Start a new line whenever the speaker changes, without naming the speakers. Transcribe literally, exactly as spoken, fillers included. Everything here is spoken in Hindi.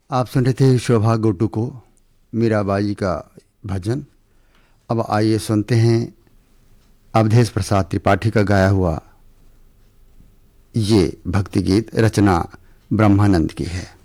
आप सुन रहे थे शोभा गुड्डू को मीराबाई का भजन। अब आइए सुनते हैं अवधेश प्रसाद त्रिपाठी का गाया हुआ ये भक्ति गीत। रचना ब्रह्मानंद की है।